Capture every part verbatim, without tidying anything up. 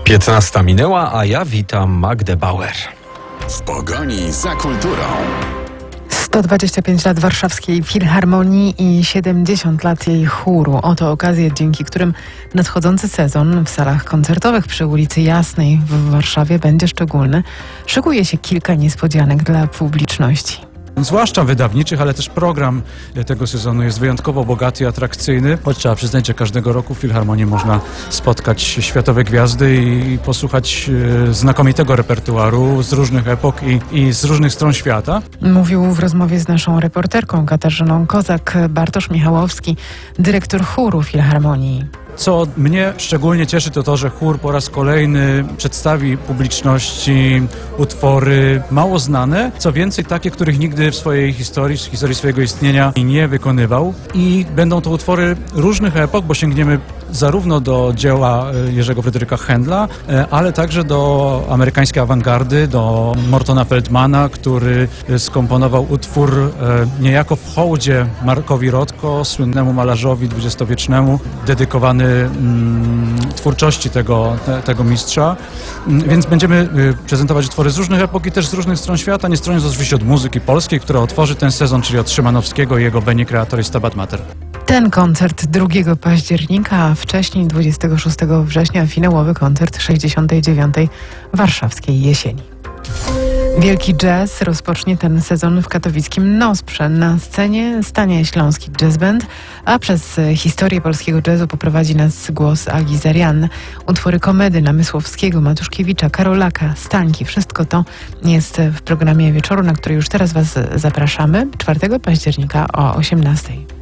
piętnasta minęła, a ja witam Magdę Bauer. W pogoni za kulturą. sto dwadzieścia pięć lat Warszawskiej Filharmonii i siedemdziesiąt lat jej chóru. Oto okazje, dzięki którym nadchodzący sezon w salach koncertowych przy ulicy Jasnej w Warszawie będzie szczególny. Szykuje się kilka niespodzianek dla publiczności. Zwłaszcza wydawniczych, ale też program tego sezonu jest wyjątkowo bogaty i atrakcyjny. Choć trzeba przyznać, że każdego roku w Filharmonii można spotkać światowe gwiazdy i posłuchać e, znakomitego repertuaru z różnych epok i, i z różnych stron świata. Mówił w rozmowie z naszą reporterką Katarzyną Kozak Bartosz Michałowski, dyrektor chóru Filharmonii. Co mnie szczególnie cieszy, to to, że chór po raz kolejny przedstawi publiczności utwory mało znane, co więcej takie, których nigdy w swojej historii, w historii swojego istnienia nie wykonywał. I będą to utwory różnych epok, bo sięgniemy zarówno do dzieła Jerzego Fryderyka Händla, ale także do amerykańskiej awangardy, do Mortona Feldmana, który skomponował utwór niejako w hołdzie Markowi Rothko, słynnemu malarzowi dwudziestowiecznemu, dedykowany mm, twórczości tego, te, tego mistrza. Więc będziemy prezentować utwory z różnych epok i też z różnych stron świata, nie stroniąc oczywiście od muzyki polskiej, która otworzy ten sezon, czyli od Szymanowskiego i jego Beni Creator i Stabat Mater. Ten koncert drugiego października, a wcześniej dwudziestego szóstego września finałowy koncert sześćdziesiątej dziewiątej Warszawskiej Jesieni. Wielki Jazz rozpocznie ten sezon w katowickim Nosprze. Na scenie stanie Śląski Jazz Band, a przez historię polskiego jazzu poprowadzi nas głos Agi Zarian. Utwory komedy Namysłowskiego, Matuszkiewicza, Karolaka, Stańki. Wszystko to jest w programie wieczoru, na który już teraz Was zapraszamy. czwartego października o osiemnastej.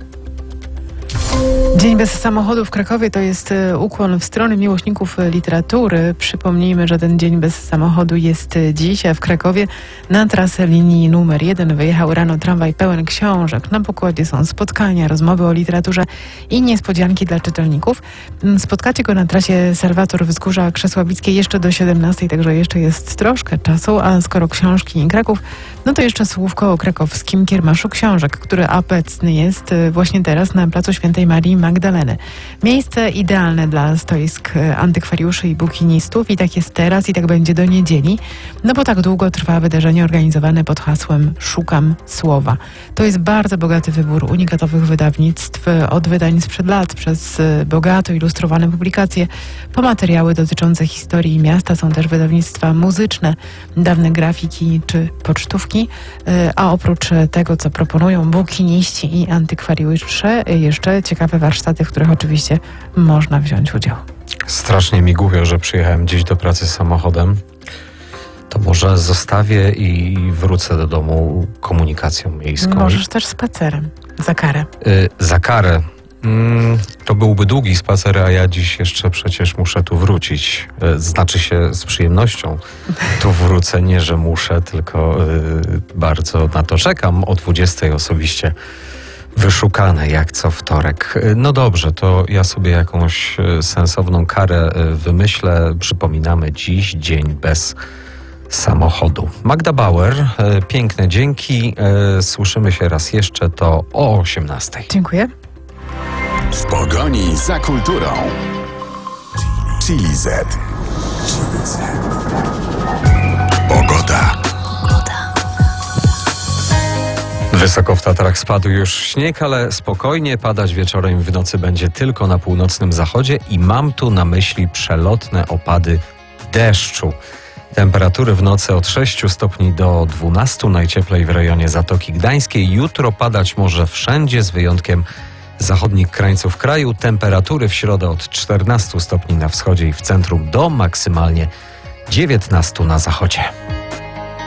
Dzień bez samochodu w Krakowie to jest ukłon w stronę miłośników literatury. Przypomnijmy, że ten dzień bez samochodu jest dziś, a w Krakowie na trasę linii numer jeden wyjechał rano tramwaj pełen książek. Na pokładzie są spotkania, rozmowy o literaturze i niespodzianki dla czytelników. Spotkacie go na trasie Salwator-Wzgórza Krzesławickie jeszcze do siedemnastej, także jeszcze jest troszkę czasu, a skoro książki i Kraków, no to jeszcze słówko o krakowskim kiermaszu książek, który obecny jest właśnie teraz na Placu Świętej Marii Magdaleny. Miejsce idealne dla stoisk antykwariuszy i bukinistów i tak jest teraz i tak będzie do niedzieli, no bo tak długo trwa wydarzenie organizowane pod hasłem Szukam Słowa. To jest bardzo bogaty wybór unikatowych wydawnictw, od wydań sprzed lat przez bogato ilustrowane publikacje po materiały dotyczące historii miasta. Są też wydawnictwa muzyczne, dawne grafiki czy pocztówki, a oprócz tego, co proponują bukiniści i antykwariusze, jeszcze ciekawe warsztaty, w których oczywiście można wziąć udział. Strasznie mi głupio, że przyjechałem dziś do pracy samochodem. To może zostawię i wrócę do domu komunikacją miejską. Możesz też spacerem. Za karę. Yy, za karę. Mm, to byłby długi spacer, a ja dziś jeszcze przecież muszę tu wrócić. Yy, znaczy się z przyjemnością tu wrócę. Nie, że muszę, tylko yy, bardzo na to czekam. O dwudziestej osobiście wyszukane, jak co wtorek. No dobrze, to ja sobie jakąś sensowną karę wymyślę. Przypominamy dziś dzień bez samochodu. Magda Bauer, piękne dzięki. Słyszymy się raz jeszcze, to o osiemnastej. Dziękuję. W pogoni za kulturą. Chili Z. Pogoda. Wysoko w Tatrach spadł już śnieg, ale spokojnie padać wieczorem i w nocy będzie tylko na północnym zachodzie i mam tu na myśli przelotne opady deszczu. Temperatury w nocy od sześciu stopni do dwunastu, najcieplej w rejonie Zatoki Gdańskiej. Jutro padać może wszędzie z wyjątkiem zachodnich krańców kraju. Temperatury w środę od czternastu stopni na wschodzie i w centrum do maksymalnie dziewiętnastu na zachodzie.